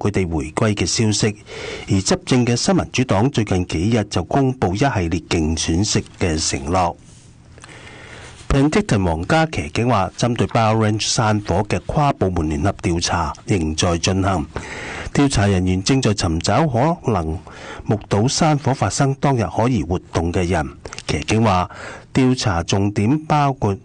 佢哋回歸嘅消息。而執政嘅新民主黨最近幾日就公布一系列競選式嘅承諾。Penticton 皇家騎警話，針對 Bower Range 山火嘅跨部門聯合調查仍在進行，調查人員正在尋找可能目睹山火發生當日可疑活動嘅人。騎警話，調查重點包括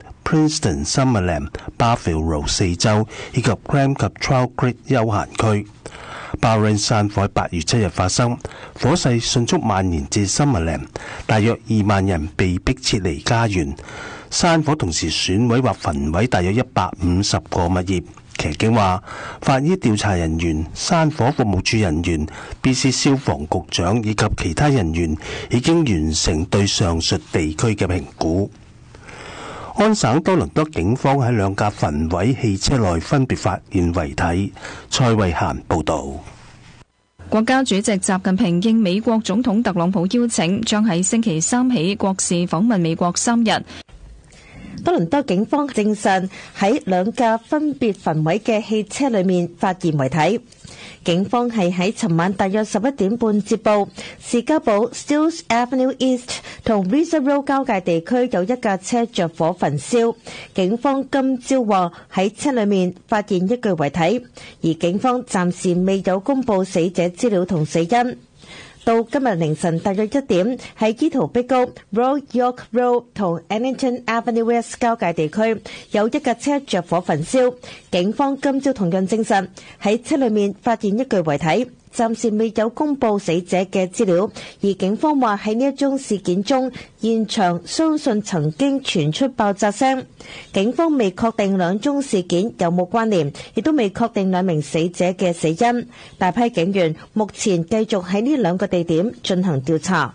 Princeton、Summerland、Barfield Road 四周以及 Cram 及 Trout Creek 休閒區。Bower Range 山火喺8月7日發生，火勢迅速蔓延至 Summerland， 大約2萬人被迫撤離家園。山火同時損毀或焚毀大約150個物業。騎警話，法醫調查人員、山火服務處人員、BC 消防局長以及其他人員已經完成對上述地區嘅評估。安省多倫多警方喺2架焚毀汽車內分別發現遺體。蔡慧嫻報導。 國家主席習近平應美國總統特朗普邀請，將喺星期三起國事訪問美國3日。 多倫多警方證實喺2架分別焚毀嘅汽車裏面發現遺體。警方係喺尋晚大約11點半接報，士嘉堡 Steeles Avenue East 同 Reserve Road 交界地區有1架車着火焚燒。警方今朝話喺車裏面發現1具遺體，而警方暫時未有公布死者資料同死因。到今日凌晨大約1點，喺伊圖碧谷 Royal York Road 同 Eglinton Avenue West 交界地區有1架車着火焚燒。警方今朝同樣證實喺車裏面發現1具遺體，暫時未有公布死者嘅資料。而警方話喺呢一宗事件中，現場相信曾經傳出爆炸聲。警方未確定2宗事件有冇關聯，亦都未確定2名死者嘅死因。大批警員目前繼續喺呢2個地點進行調查。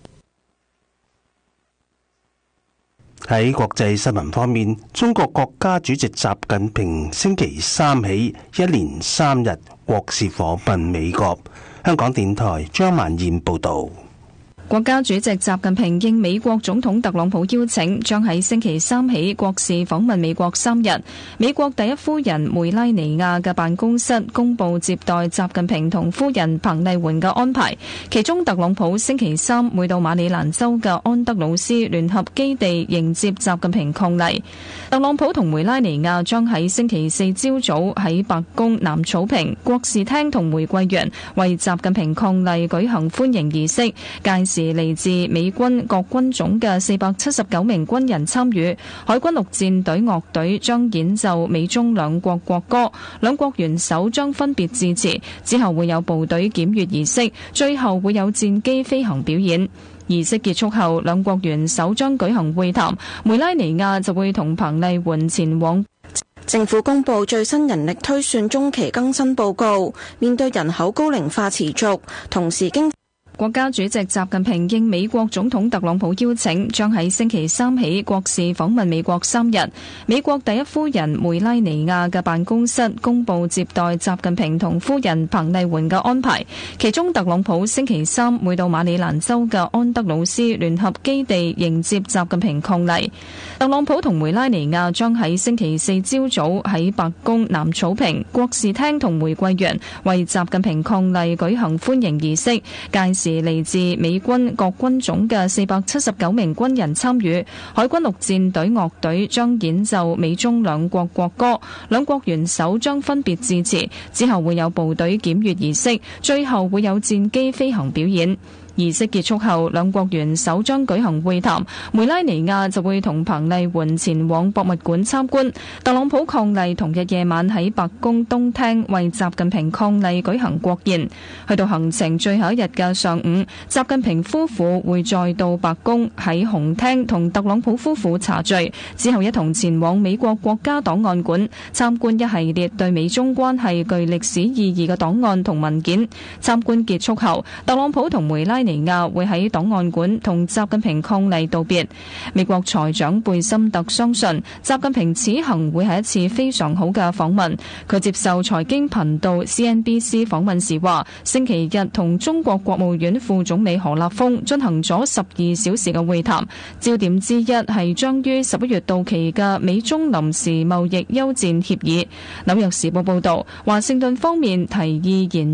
喺國際新聞方面，中國國家主席習近平星期三起一連3日國事訪問美國。香港電台張曼燕報導。 國家主席習近平應美國總統特朗普邀請，將喺星期三起國事訪問美國3日。美國第一夫人梅拉尼亞嘅辦公室公布接待習近平同夫人彭麗媛嘅安排，其中特朗普星期三會到馬里蘭州嘅安德魯斯聯合基地迎接習近平伉儷。特朗普同梅拉尼亞將喺星期四朝早喺白宮南草坪、國事廳同玫瑰園為習近平伉儷舉行歡迎儀式。屆時嚟自美軍各軍種嘅479名軍人參與，海軍陸戰隊樂隊將演奏美中兩國國歌，兩國元首將分別致辭，之後會有部隊檢閱儀式，最後會有戰機飛行表演。儀式結束後，兩國元首將舉行會談，梅拉尼亞就會同彭麗媛前往。 政府公布最新人力推算中期更新報告，面對人口高齡化持續，同時國家主席習近平應美國總統特朗普邀請，將喺星期三起國事訪問美國3日。美國第一夫人梅拉尼亞嘅辦公室公布接待習近平同夫人彭麗媛嘅安排，其中特朗普星期三會到馬里蘭州嘅安德魯斯聯合基地迎接習近平伉儷。特朗普同梅拉尼亞將喺星期四朝早喺白宮南草坪、國事廳同玫瑰園為習近平伉儷舉行歡迎儀式。屆時嚟自美軍各軍種嘅479名軍人參與，海軍陸戰隊樂隊將演奏美中兩國國歌，兩國元首將分別致辭，之後會有部隊檢閱儀式，最後會有戰機飛行表演。儀式結束後，兩國元首將舉行會談，梅拉尼亞就會同彭麗媛前往博物館參觀。特朗普伉儷同日夜晚喺白宮東廳為習近平伉儷舉行國宴。去到行程最後一日嘅上午，習近平夫婦會再到白宮喺紅廳同特朗普夫婦茶聚，之後一同前往美國國家檔案館參觀一系列對美中關係具歷史意義嘅檔案同文件。參觀結束後，特朗普同梅拉尼亞會喺檔案館同習近平伉儷道別。美國財長貝森特相信習近平此行會係一次非常好嘅訪問。佢接受財經頻道 CNBC 訪問時話，星期日同中國國務院副總理何立峰進行咗12小時嘅會談，焦點之一係將於11月到期嘅美中臨時貿易休戰協議。紐約時報報道，華盛頓方面提議延